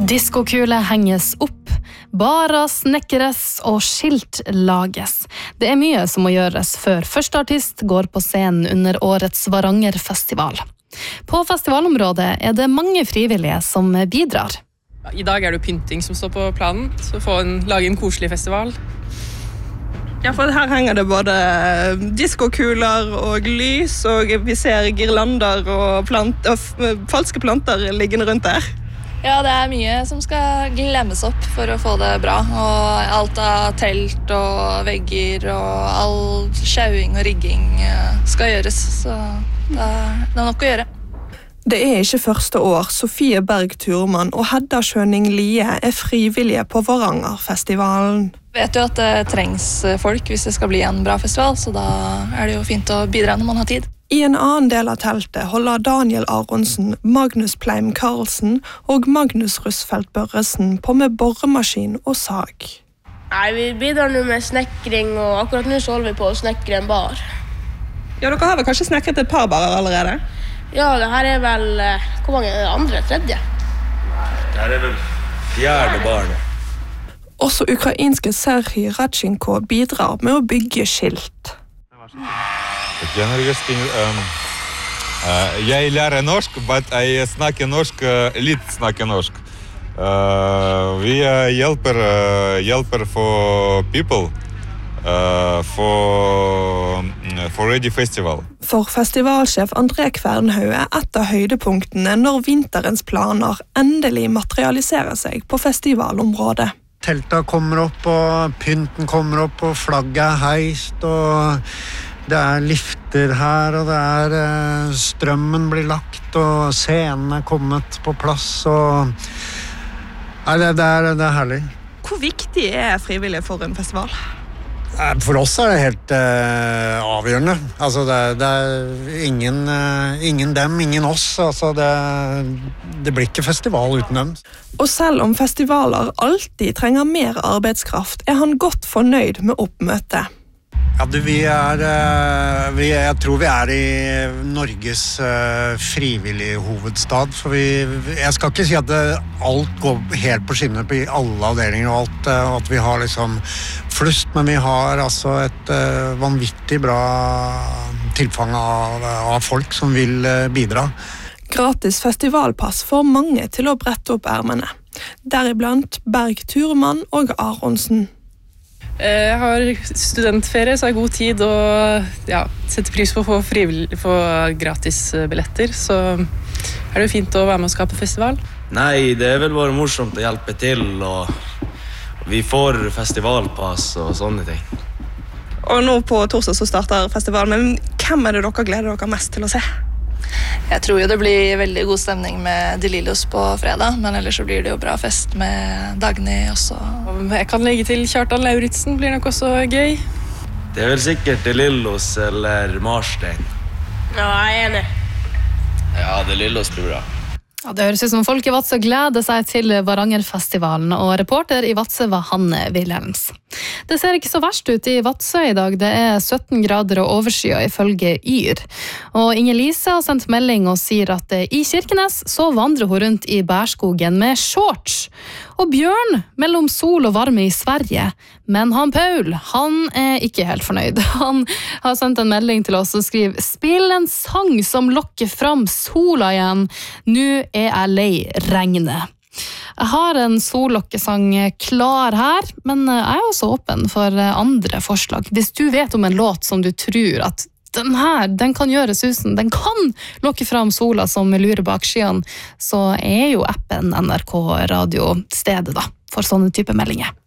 Diskokule henges opp, barer snekkeres og skilt lages. Det mye som må gjøres før første artist går på scenen under årets Varangerfestival. På festivalområdet det mange frivillige som bidrar. I dag det pynting som står på planen, så lage en koselig festival. Ja, for her henger det både diskokuler og lys, og vi ser girlander og falske planter liggende rundt der. Ja, det mye som skal glemmes opp for å få det bra. Og alt av telt og vegger og all sjauing og rigging skal gjøres. Så det nok å gjøre. Det ikke første år. Sofie Berg Turman og Hedda Schøning Lie frivillige på Varangerfestivalen. Vet jo at det trengs folk hvis det skal bli en bra festival, så da det jo fint å bidra når man har tid. I en annen del av teltet holder Daniel Aronsen, Magnus Pleim Karlsen og Magnus Russfeldt Børresen på med borremaskin og sag. Nei, vi bidrar nå med snekring, og akkurat nå så holder vi på å snekre en bar. Ja, dere har vel kanskje snekret et par barer allerede? Ja, det her vel, hvor mange andre, tredje? Det her vel fjerde baren. Også ukrainske Serhij Radchenko bidrar med å bygge skilt. Jeg lærer norsk, but jeg snakker norsk, litt snakker norsk. Vi hjelper for people, for Ready Festival. For festivalsjef André Kvernhaug et av høydepunktene når vinterens planer endelig materialiserer seg på festivalområdet. Telta kommer opp, og pynten kommer opp, og flagget heist, og det lifter her, og det strømmen blir lagt, og scenen kommet på plass, og det herlig. Hvor viktig frivillige for en festival? For oss det helt avgjørende. Altså det ingen dem, ingen oss. Altså det blir ikke festival uten dem. Og selv om festivaler alltid trenger mer arbeidskraft, han godt fornøyd med oppmøtet. Ja, jeg tror vi i Norges frivillige hovedstad, for jeg skal ikke si at alt går helt på skinner på alle avdelinger og alt, og at vi har liksom flust, men vi har altså et vanvittig bra tilfang av folk som vil bidra. Gratis festivalpass får mange til å brette opp ermene, deriblant Berg Turman og Aronsen. Jeg har studentferie, så jeg har god tid og setter pris på å få gratis billetter, så det jo fint å være med og skape festival. Nei, det vel bare morsomt å hjelpe til, og vi får festivalpass og sånne ting. Og nå på torsdag så starter festivalen, men hvem det dere gleder dere mest til å se? Jeg tror jo det blir veldig god stemning med De Lillos på fredag, men ellers så blir det jo bra fest med Dagny også. Jeg kan legge til Kjartan Lauritsen, blir nok også gøy. Det vel sikkert De Lillos eller Marstein. Ja, jeg enig. Ja, De Lillos blir bra. Ja, det høres ut som folk i Vadsø gleder seg til Varangerfestivalen, og reporter i Vadsø var Hanne Wilhelms. Det ser ikke så verst ut i Vadsø i dag. Det 17 grader og overskyet ifølge Yr. Og Inger-Lise har sendt melding og sier at i Kirkenes så vandrer hun rundt i bærskogen med shorts. Og Bjørn mellom sol og varme i Sverige. Men han Paul, han ikke helt fornøyd. Han har sendt en melding til oss og skriver: «Spill en sang som lokker fram sola igjen. Nå jeg lei regnet.» Jeg har en sollokkesang klar her, men jeg også åpen for andre forslag. Hvis du vet om en låt som du tror at den kan gjøre susen, den kan lokke fram sola som lurer bak skyene, så jo appen NRK Radio stedet da, for sånne type meldinger.